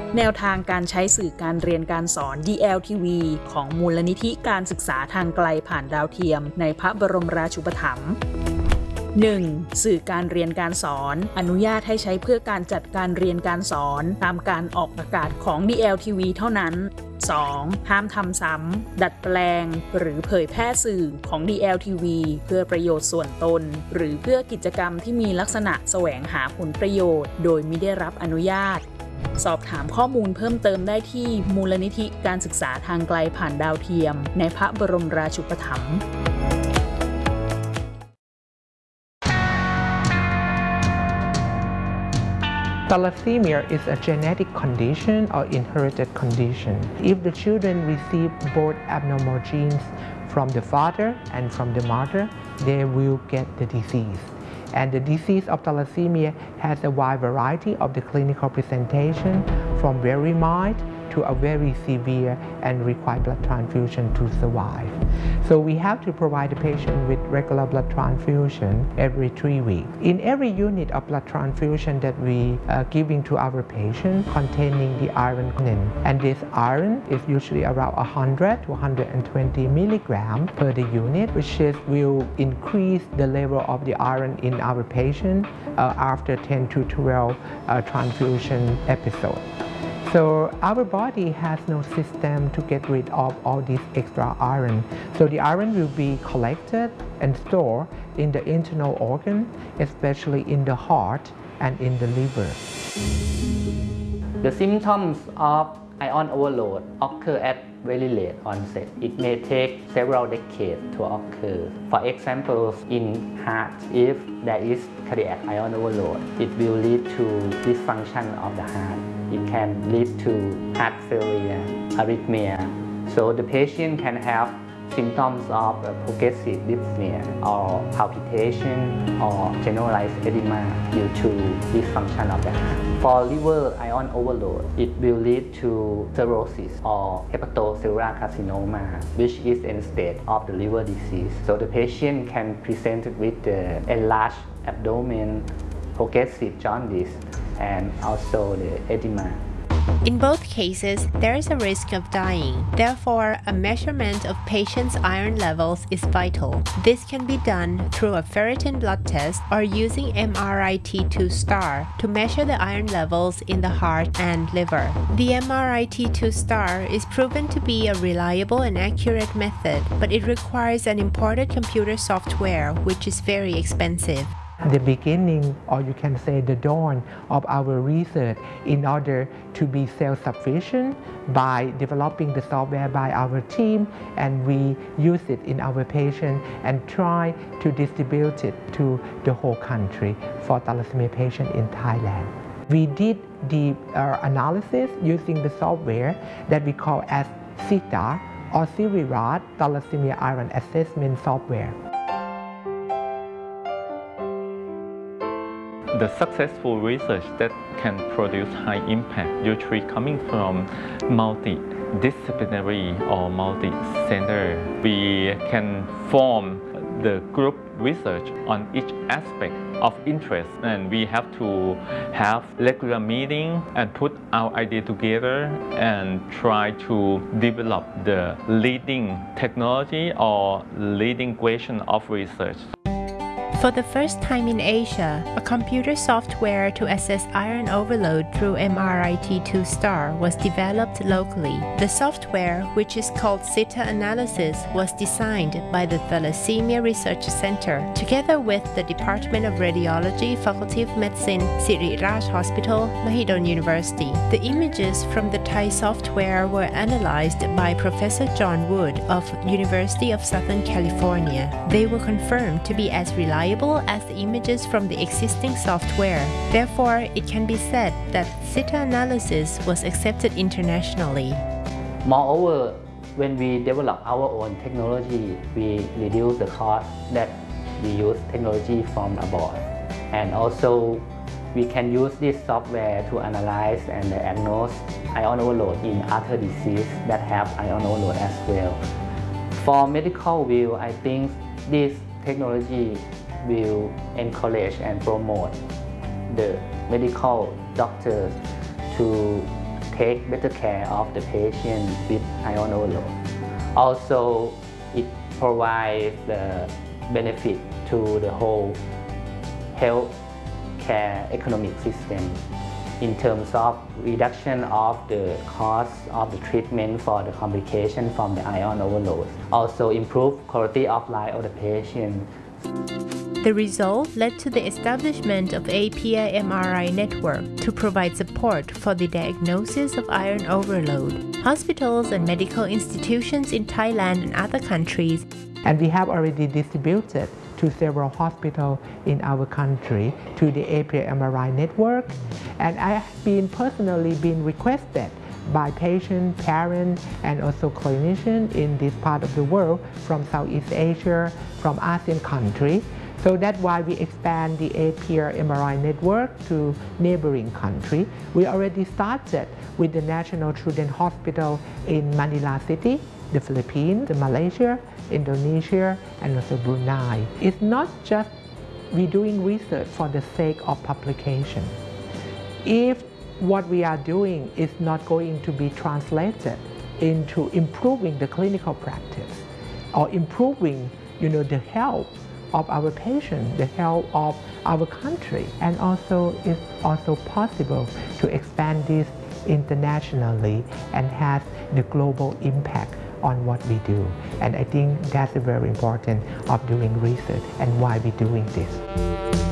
แนวทางการใช้สื่อการเรียนการสอน DLTV ของมูลนิธิการศึกษาทางไกลผ่านดาวเทียมในพระบรมราชูปถัมภ์ 1. สื่อการเรียนการสอนอนุญาตให้ใช้เพื่อการจัดการเรียนการสอนตามการออกอากาศของ DLTV เท่านั้น 2. ห้ามทำซ้ำดัดแปลงหรือเผยแพร่สื่อของ DLTV เพื่อประโยชน์ส่วนตนหรือเพื่อกิจกรรมที่มีลักษณะแสวงหาผลประโยชน์โดยมิได้รับอนุญาตสอบถามข้อมูลเพิ่มเติมได้ที่มูลนิธิการศึกษาทางไกลผ่านดาวเทียมในพระบรมราชูปถัมภ์ Thalassemia is a genetic condition or inherited condition. If the children receive both abnormal genes from the father and from the mother, they will get the disease. And the disease of thalassemia has a wide variety of the clinical presentation, from very mild to a very severe and require blood transfusion to survive. So we have to provide the patient with regular blood transfusion every 3 weeks. In every unit of blood transfusion that we are giving to our patient containing the iron content, and this iron is usually around 100 to 120 milligrams per the unit, which will increase the level of the iron in our patient after 10 to 12 transfusion episodes. So our body has no system to get rid of all this extra iron. So the iron will be collected and stored in the internal organ, especially in the heart and in the liver. The symptoms of iron overload occur at very late onset. It may take several decades to occur. For example, in heart, if there is cardiac iron overload, it will lead to dysfunction of the heart. It can lead to heart failure, arrhythmia. So the patient can have symptoms of progressive dyspnea or palpitation or generalized edema due to dysfunction of the heart. For liver iron overload, it will lead to cirrhosis or hepatocellular carcinoma, which is end stage of the liver disease. So the patient can present with the enlarged abdomen, progressive jaundice, and also the edema. In both cases, there is a risk of dying. Therefore, a measurement of patients' iron levels is vital. This can be done through a ferritin blood test or using MRI-T2 star to measure the iron levels in the heart and liver. The MRI-T2 star is proven to be a reliable and accurate method, but it requires an imported computer software, which is very expensive. The beginning, or you can say the dawn of our research in order to be self-sufficient by developing the software by our team, and we use it in our patient and try to distribute it to the whole country for thalassemia patients in Thailand. We did the analysis using the software that we call as SITA or Sivirat Thalassemia Iron Assessment Software. The successful research that can produce high impact usually coming from multidisciplinary or multi-center. We can form the group research on each aspect of interest, and we have to have regular meeting and put our idea together and try to develop the leading technology or leading question of research. For the first time in Asia, a computer software to assess iron overload through MRI-T2 star was developed locally. The software, which is called SITA Analysis, was designed by the Thalassemia Research Center together with the Department of Radiology, Faculty of Medicine, Siri Raj Hospital, Mahidol University. The images from the Thai software were analyzed by Professor John Wood of University of Southern California. They were confirmed to be as reliable as the images from the existing software. Therefore, it can be said that SITA analysis was accepted internationally. Moreover, when we develop our own technology, we reduce the cost that we use technology from abroad. And also, we can use this software to analyze and diagnose iron overload in other diseases that have iron overload as well. For medical view, I think this technology will encourage and promote the medical doctors to take better care of the patient with iron overload. Also, it provides the benefit to the whole health care economic system in terms of reduction of the cost of the treatment for the complication from the iron overload. Also improve quality of life of the patient. The result led to the establishment of API MRI network to provide support for the diagnosis of iron overload. Hospitals and medical institutions in Thailand and other countries, and we have already distributed to several hospitals in our country to the API MRI network. And I have personally been requested by patients, parents, and also clinicians in this part of the world from Southeast Asia, from ASEAN countries. So that's why we expand the API MRI network to neighboring countries. We already started with the National Children's Hospital in Manila City, the Philippines, Malaysia, Indonesia, and also Brunei. It's not just we doing research for the sake of publication. If what we are doing is not going to be translated into improving the clinical practice or improving, the health of our patients, the health of our country, and also it's also possible to expand this internationally and have the global impact on what we do. And I think that's very important of doing research and why we're doing this.